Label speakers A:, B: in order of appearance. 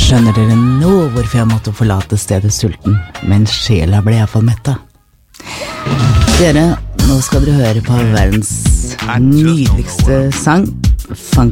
A: Skjønner dere nå hvorfor jeg måtte forlate stedet sulten, men sjela ble i hvert fall metta. Dere, nå skal dere høre på verdens nydeligste sang,